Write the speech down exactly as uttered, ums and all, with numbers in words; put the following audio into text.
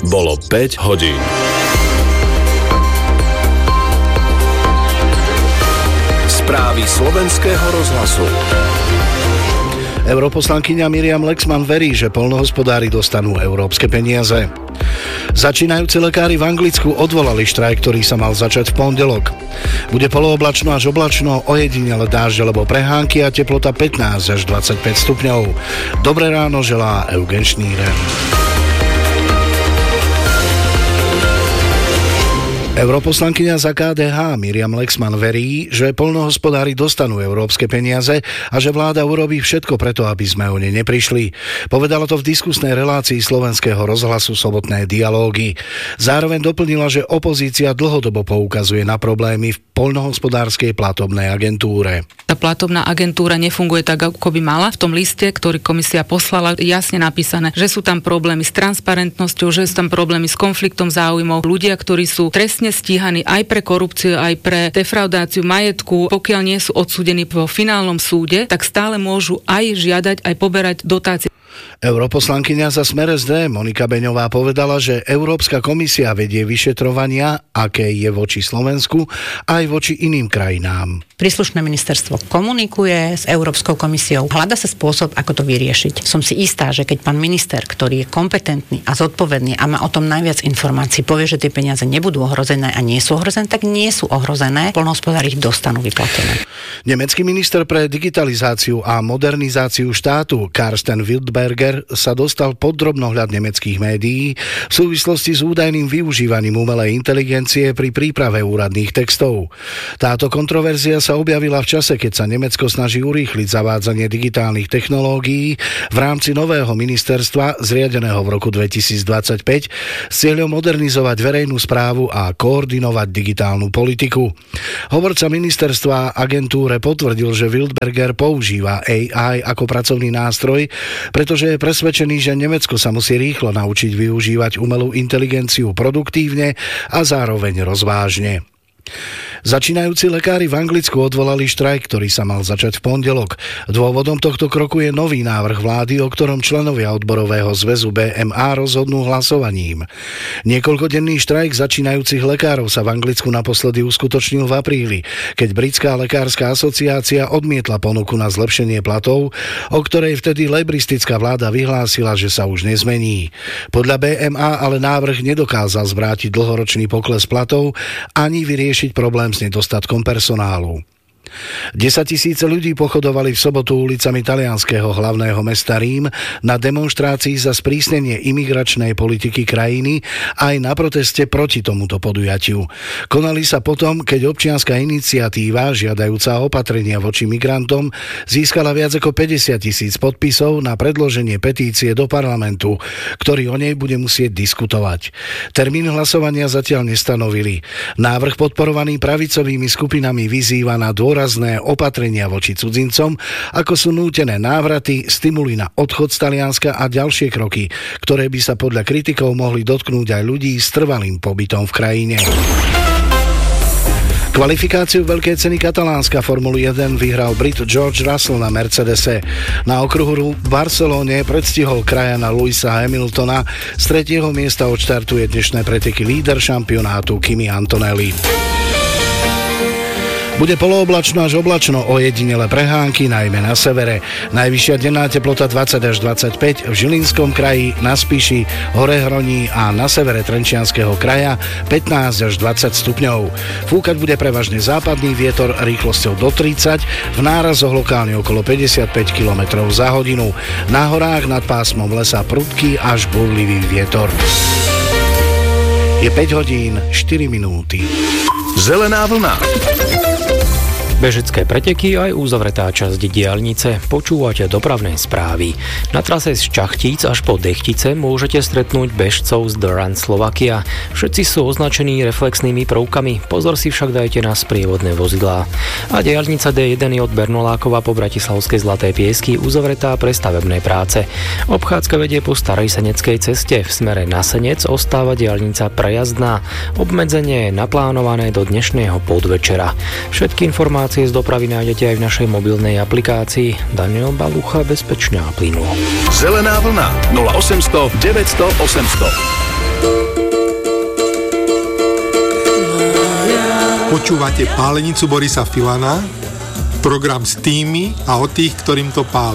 Bolo päť hodín. Správy slovenského rozhlasu. Europoslankyňa Miriam Lexman verí, že poľnohospodári dostanú európske peniaze. Začínajúci lekári v Anglicku odvolali štrajk, ktorý sa mal začať v pondelok. Bude polooblačno až oblačno, ojedinele dážď alebo prehánky a teplota pätnásť až dvadsaťpäť stupňov. Dobré ráno želá Eugen Šníren. Europoslankyňa za ká dé há Miriam Lexman verí, že poľnohospodári dostanú európske peniaze a že vláda urobí všetko preto, aby sme o ne neprišli. Povedala to v diskusnej relácii slovenského rozhlasu Sobotné dialógy. Zároveň doplnila, že opozícia dlhodobo poukazuje na problémy v poľnohospodárskej platobnej agentúre. Tá platobná agentúra nefunguje tak, ako by mala. V tom liste, ktorý komisia poslala, jasne napísané, že sú tam problémy s transparentnosťou, že sú tam problémy s konfliktom záujmov. Ľudia, ktorí sú trestne stíhaní aj pre korupciu, aj pre defraudáciu majetku, pokiaľ nie sú odsúdení vo finálnom súde, tak stále môžu aj žiadať, aj poberať dotácie. Europoslankyňa za Smer es dé Monika Beňová povedala, že Európska komisia vedie vyšetrovania, aké je voči Slovensku, aj voči iným krajinám. Príslušné ministerstvo komunikuje s Európskou komisiou, hľada sa spôsob, ako to vyriešiť. Som si istá, že keď pán minister, ktorý je kompetentný a zodpovedný a má o tom najviac informácií, povie, že tie peniaze nebudú ohrozené a nie sú ohrozené, tak nie sú ohrozené. Poľnohospodári ich dostanú vyplatené. Nemecký minister pre digitalizáciu a modernizáciu štátu Karsten Wildberger sa dostal pod drobnohľad nemeckých médií v súvislosti s údajným využívaním umelej inteligencie pri príprave úradných textov. Táto kontroverzia sa objavila v čase, keď sa Nemecko snaží urýchliť zavádzanie digitálnych technológií v rámci nového ministerstva zriadeného v roku dvetisícdvadsaťpäť s cieľom modernizovať verejnú správu a koordinovať digitálnu politiku. Hovorca ministerstva agentúre potvrdil, že Wildberger používa á í ako pracovný nástroj, pretože je presvedčený, že Nemecko sa musí rýchlo naučiť využívať umelú inteligenciu produktívne a zároveň rozvážne. Začínajúci lekári v Anglicku odvolali štrajk, ktorý sa mal začať v pondelok. Dôvodom tohto kroku je nový návrh vlády, o ktorom členovia odborového zväzu bé em á rozhodnú hlasovaním. Niekoľkodenný štrajk začínajúcich lekárov sa v Anglicku naposledy uskutočnil v apríli, keď Britská lekárska asociácia odmietla ponuku na zlepšenie platov, o ktorej vtedy lejbristická vláda vyhlásila, že sa už nezmení. Podľa bé em á ale návrh nedokázal zvrátiť dlhoročný pokles platov ani vyriešiť problém s nedostatkom personálu. Desaťtisíce ľudí pochodovali v sobotu ulicami talianskeho hlavného mesta Rím na demonštrácii za sprísnenie imigračnej politiky krajiny aj na proteste proti tomuto podujatiu. Konali sa potom, keď občianska iniciatíva žiadajúca opatrenia voči migrantom získala viac ako päťdesiat tisíc podpisov na predloženie petície do parlamentu, ktorý o nej bude musieť diskutovať. Termín hlasovania zatiaľ nestanovili. Návrh podporovaný pravicovými skupinami vyzýva na dôraz razné opatrenia voči cudzincom, ako sú nútené návraty, stimuly na odchod z Talianska a ďalšie kroky, ktoré by sa podľa kritikov mohli dotknúť aj ľudí s trvalým pobytom v krajine. Kvalifikáciu Veľkej ceny Katalánska Formuly jeden vyhral Brit George Russell na Mercedese. Na okruhu v Barcelone predstihol krajana Lewisa Hamiltona. Z tretieho miesta odštartuje dnešné preteky líder šampionátu Kimi Antonelli. Bude polooblačno až oblačno, ojedinele prehánky, najmä na severe. Najvyššia denná teplota dvadsať až dvadsaťpäť, v Žilinskom kraji, na Spiši, Horehroní a na severe Trenčianskeho kraja pätnásť až dvadsať stupňov. Fúkať bude prevažne západný vietor rýchlosťou do tridsať, v nárazoch lokálne okolo päťdesiatpäť kilometrov za hodinu. Na horách nad pásmom lesa prudký až burlivý vietor. Je päť hodín, štyri minúty. Zelená vlna. Bežecké preteky aj uzavretá časť diaľnice. Počúvate dopravné správy. Na trase z Čachtíc až po Dechtice môžete stretnúť bežcov z The Run Slovakia. Všetci sú označení reflexnými prvkami, pozor si však dajte na sprievodné vozidlá. A diaľnica dé jeden je od Bernolákova po Bratislavskej Zlaté Piesky uzavretá pre stavebné práce. Obchádzka vedie po Starej Seneckej ceste. V smere na Senec ostáva diaľnica prejazdná. Obmedzenie je naplánované do dnešného podvečera. Všetky informácie Informácie z dopravy nájdete aj v našej mobilnej aplikácii. Daniel Balucha, bezpečne a plynulo. Zelená vlna nula osemsto deväťsto osemsto. Počúvate Pálenicu Borisa Filana, program s tými a o tých, ktorým to páli.